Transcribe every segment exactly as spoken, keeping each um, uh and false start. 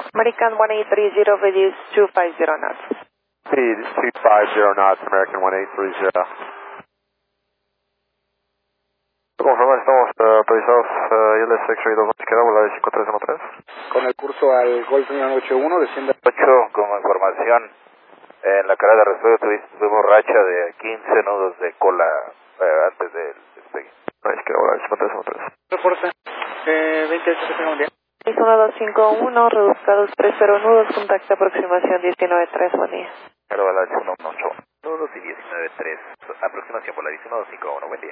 American one eight three zero, reduce two five zero knots. Speed two five zero knots, American one eight three zero. Confirma, estamos uh, autorizados uh, I L S X-ray dos izquierda, volar de cinco tres uno tres. Con el curso al Golf ocho uno, desciende ocho, como información, en la carrera de respeto tuvimos racha de quince nudos de cola eh, antes del despegue. A izquierda, volar de cinco tres uno tres. Reporte, eh, veintiocho, que tenga un día. seis uno dos cinco uno, reduzca dos tres cero nudos, contacto aproximación diecinueve tres, buen día. Claro, volar de uno uno ocho. Nudos y diecinueve tres, aproximación volar diecinueve dos cinco uno, buen día.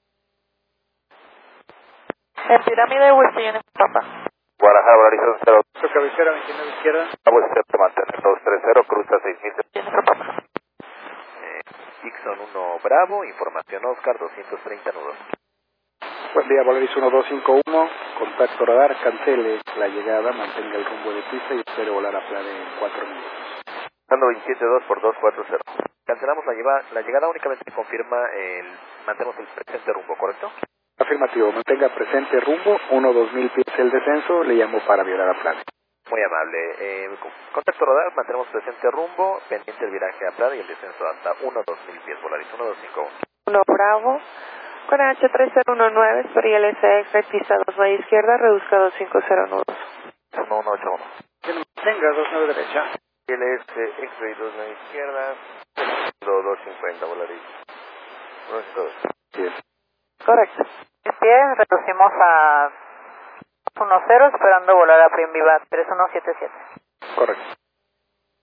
En pirámide, Western Union, Papa. Guadalajara, Valorización cero. Su cabecera, veintinueve izquierda. Vamos a mantener dos tres cero, cruza seis mil. Papa. Eh, Dixon uno Bravo, información Oscar, doscientos treinta nudos. Buen día, Volaris uno dos cinco uno, contacto radar, cancele la llegada, mantenga el rumbo de pista y espere volar a Plade en cuatro minutos. Dando veintisiete dos por dos cuatro cero. Cancelamos la, lleva, la llegada, únicamente confirma el, mantenemos el presente rumbo, ¿correcto? Afirmativo, mantenga presente rumbo, uno dos mil pies el descenso, le llamo para violar a Plade. Muy amable. Eh, contacto radar, mantenemos presente rumbo, pendiente el viraje a Plade y el descenso hasta uno dos mil pies, Volaris uno dos cinco uno. uno Bravo, con H tres cero uno nueve, espera I L S X, pista dos nueve izquierda, reduzca dos cinco cero nudos. uno uno ocho uno. Tenga dos nueve derecha. I L S X-ray dos nueve izquierda, dos cincuenta, Volaris. Bien. Correcto. En pie, reducimos a uno cero, esperando volar a Prim Viva tres uno siete siete. Correcto.